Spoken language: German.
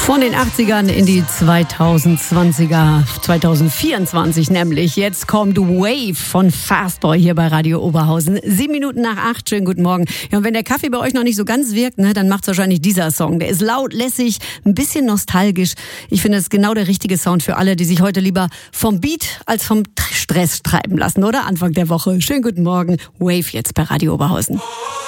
Von den 80ern in die 2020er, 2024 nämlich. Jetzt kommt Wave von Fastboy hier bei Radio Oberhausen. 7 Minuten nach 8, schönen guten Morgen. Ja, und wenn der Kaffee bei euch noch nicht so ganz wirkt, ne, dann macht's wahrscheinlich dieser Song. Der ist laut, lässig, ein bisschen nostalgisch. Ich finde, es ist genau der richtige Sound für alle, die sich heute lieber vom Beat als vom Stress treiben lassen, oder? Anfang der Woche. Schönen guten Morgen. Wave jetzt bei Radio Oberhausen.